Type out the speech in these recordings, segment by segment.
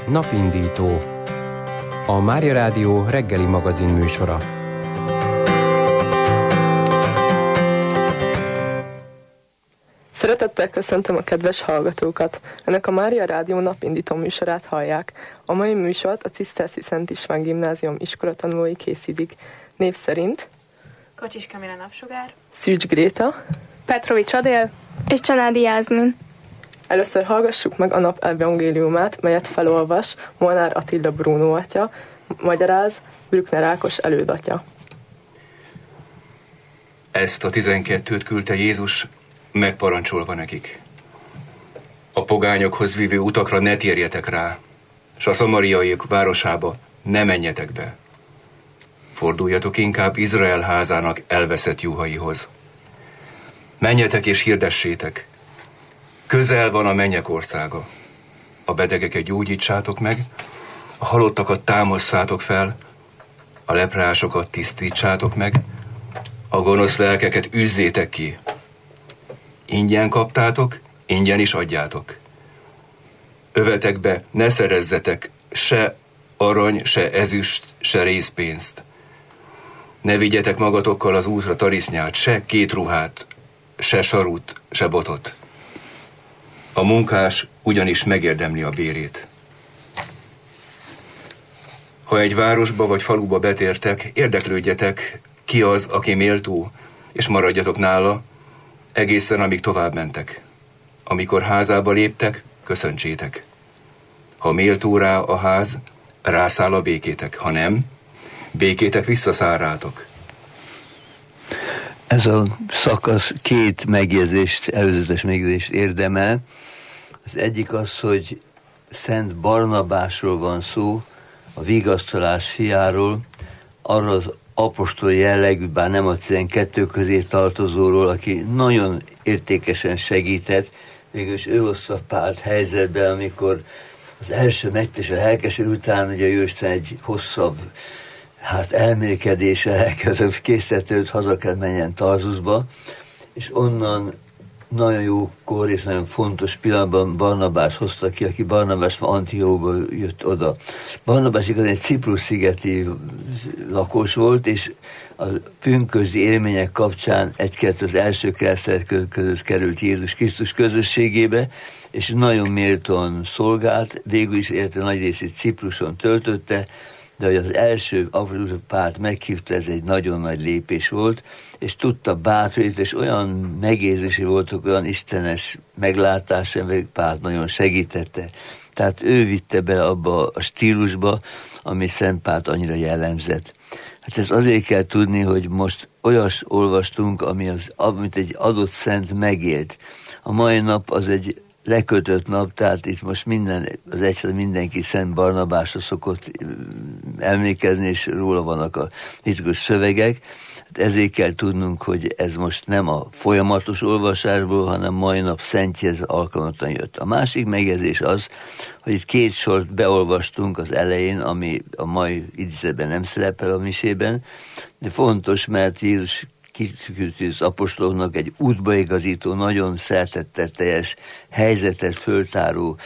Napindító, a Mária Rádió reggeli magazin műsora. Szeretettel köszöntöm a kedves hallgatókat! Önök a Mária Rádió napindító műsorát hallják. A mai műsort a Ciszterci Szent István Gimnázium iskolatanulói készítik. Név szerint Kocsis Kamila Napsugár, Szűcs Gréta, Petrovics Adél és Csanádi Jászmin. Először hallgassuk meg a nap evangéliumát, melyet felolvas Molnár Attila Bruno atya, magyaráz Brückner Ákos elődatya. Ezt a 12-t küldte Jézus, megparancsolva nekik: a pogányokhoz vívő utakra ne térjetek rá, s a szamariaiak városába ne menjetek be. Forduljatok inkább Izrael házának elveszett juhaihoz. Menjetek és hirdessétek: közel van a mennyek országa. A betegeket gyógyítsátok meg, a halottakat támasszátok fel, a leprásokat tisztítsátok meg, a gonosz lelkeket üzzétek ki. Ingyen kaptátok, ingyen is adjátok. Övetekbe ne szerezzetek se arany, se ezüst, se rézpénzt. Ne vigyetek magatokkal az útra tarisznyát, se két ruhát, se sarut, se botot. A munkás ugyanis megérdemli a bérét. Ha egy városba vagy faluba betértek, érdeklődjetek, ki az, aki méltó, és maradjatok nála, egészen amíg tovább mentek. Amikor házába léptek, köszöntsétek. Ha méltó rá a ház, rászáll a békétek, ha nem, békétek visszaszáll rátok. Ez a szakasz két megjegyzést, előzetes megjegyzést érdemel. Az egyik az, hogy Szent Barnabásról van szó, a vigasztalás fiáról, arra az apostol jellegű, bár nem a 12 közé tartozóról, aki nagyon értékesen segített, mégis ő hozta Pált helyzetbe, amikor az első megtés a lelkeség után ugye Jóisten egy hosszabb elmélkedéssel elkezdett készített, haza kell menjen Tarzuszba, és onnan nagyon jókor és nagyon fontos pillanatban Barnabás hozta ki, aki Barnabás Antiochóba jött oda. Barnabás igazán egy Ciprus-szigeti lakos volt, és a pünkösdi élmények kapcsán egy-kettő az első keresztelek között került Jézus Krisztus közösségébe, és nagyon méltóan szolgált, végül is érte nagy részét Cipruson töltötte, de hogy az első apostol Pált meghívta, ez egy nagyon nagy lépés volt, és tudta bátorítani, és olyan megérzési voltak, olyan istenes meglátása, meg Pált nagyon segítette. Tehát ő vitte be abba a stílusba, ami Szent Pált annyira jellemzett. Hát ezt azért kell tudni, hogy most olyas olvastunk, amit egy adott szent megélt. A mai nap az egy lekötött nap, tehát itt most mindenki Szent Barnabásra szokott emlékezni, és róla vannak a titkos szövegek. Hát ezért kell tudnunk, hogy ez most nem a folyamatos olvasásból, hanem mai nap szentjéhez alkalmatlan jött. A másik megjegyzés az, hogy itt két sort beolvastunk az elején, ami a mai idézetben nem szerepel a misében, de fontos, mert Jézus kiküldte az apostoloknak egy útbaigazító, nagyon szeretetteljes helyzetet föltáró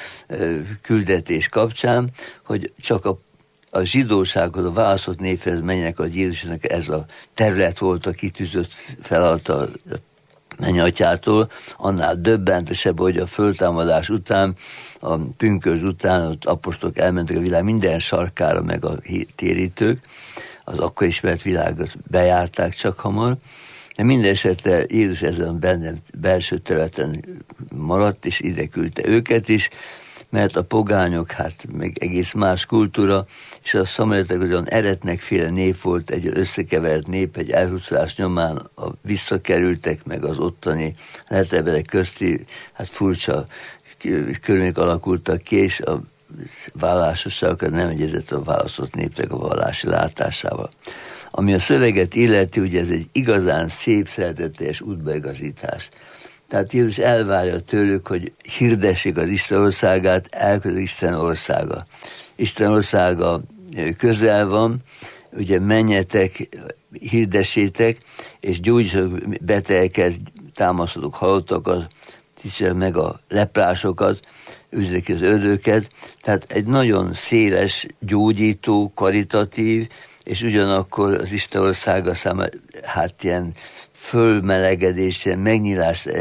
küldetés kapcsán, hogy csak a zsidósághoz, a választott néphez menjenek, a Jézusnak ez a terület volt a kitűzött feladat a mennyatyától, annál döbbentesebb, hogy a föltámadás után, a pünkösd után az apostolok elmentek a világ minden sarkára, meg a térítők, az akkor ismert világot bejárták csak hamar, de minden esetre Jézus ezen benne belső területen maradt, és ide küldte őket is, mert a pogányok, meg egész más kultúra, és a szamariták olyan eretnekféle nép volt, egy összekevert nép, egy elhúzás nyomán visszakerültek, meg az ottani lehetőbbek közti, furcsa körülmények alakultak ki, és a vallásosságokat nem egyezett a választott népnek a vallási látásával. Ami a szöveget illeti, ugye ez egy igazán szép, szeretetteljes útbaigazítás. Tehát Jézus elvárja tőlük, hogy hirdessék az Isten országát, elkövetkezik Isten országa. Isten országa közel van, ugye menjetek, hirdessétek, és gyógyítsatok betegeket, támasztatok halottakat, tisztítsa meg a leprásokat, üzdje ki az ördöket. Tehát egy nagyon széles, gyógyító, karitatív, és ugyanakkor az Isten országa számára hát ilyen fölmelegedés, ilyen megnyilást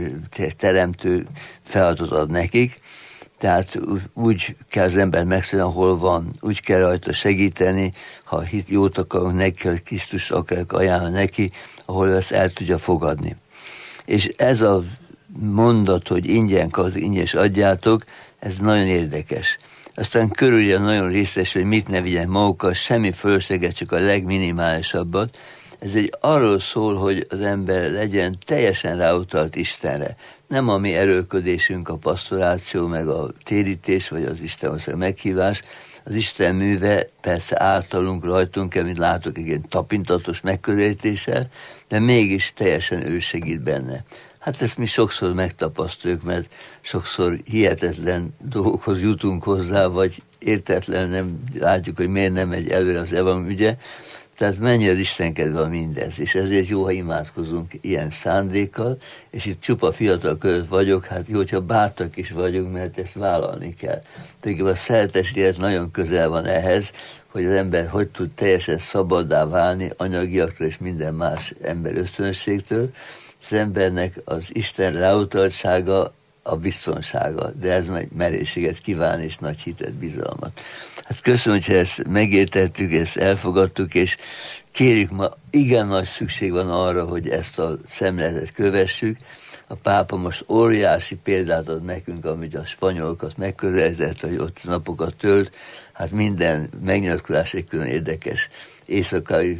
teremtő feladatot ad nekik. Tehát úgy kell az ember megszólni, ahol van, úgy kell rajta segíteni, ha jót akarunk neki, ha Krisztus akarok ajánlani neki, ahol ezt el tudja fogadni. És ez a mondat, hogy ingyen adjátok, ez nagyon érdekes. Aztán körülje nagyon részes, hogy mit ne vigyen magukkal, semmi fölösleget, csak a legminimálisabbat. Ez arról szól, hogy az ember legyen teljesen ráutalt Istenre. Nem a mi erőlködésünk, a pastoráció, meg a térítés, vagy az Isten meghívás. Az Isten műve persze általunk, rajtunk, mint látok, egy ilyen tapintatos megközelítéssel, de mégis teljesen ő segít benne. Hát ezt mi sokszor megtapasztaljuk, mert sokszor hihetetlen dolgokhoz jutunk hozzá, vagy értetlen nem látjuk, hogy miért nem megy előre az evangélium ügye. Tehát mennyire az Isten kedve mindez, és ezért jó, ha imádkozunk ilyen szándékkal, és itt csupa fiatal között vagyok, hát jó, hogyha bátrak is vagyunk, mert ezt vállalni kell. Tehát a szeretes élet nagyon közel van ehhez, hogy az ember hogy tud teljesen szabaddá válni anyagiaktól és minden más ember ösztönségtől. Az embernek az Isten ráutaltsága a biztonsága, de ez nagy merészséget kíván és nagy hitet, bizalmat. Hát köszönöm, hogyha ezt megértettük, ezt elfogadtuk, és kérjük, ma igen nagy szükség van arra, hogy ezt a szemléletet kövessük. A pápa most óriási példát ad nekünk, amit a spanyolokat megközelített, hogy ott napokat tölt. Hát minden megnyilatkozás egy külön érdekes éjszakai.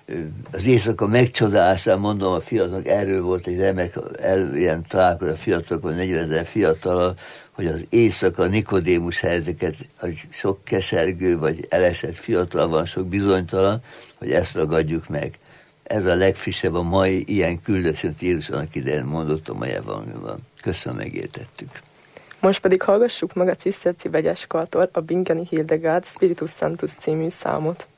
Az éjszaka megcsodálásán mondom a fiatalok, erről volt egy remek ilyen találkozó a fiatalok, 40 000 fiatalal, hogy az éjszaka Nikodémus helyzeteket, hogy sok kesergő vagy elesett fiatal van, sok bizonytalan, hogy ezt ragadjuk meg. Ez a legfrissebb a mai ilyen küldetésű Jézus annak idején mondottam a evangéliumban. Köszönöm, megértettük. Most pedig hallgassuk meg a ciszterci vegyeskartól a Bingeni Hildegard Spiritus Sanctus című számot.